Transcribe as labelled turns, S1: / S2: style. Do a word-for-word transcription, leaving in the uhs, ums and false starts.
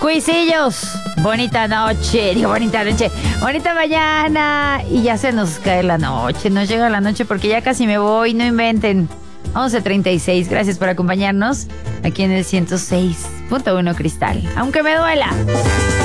S1: Cuisillos, bonita noche, digo bonita noche, bonita mañana. Y ya se nos cae la noche, nos llega la noche porque ya casi me voy, no inventen. once treinta y seis, gracias por acompañarnos aquí en el ciento seis punto uno Cristal, aunque me duela.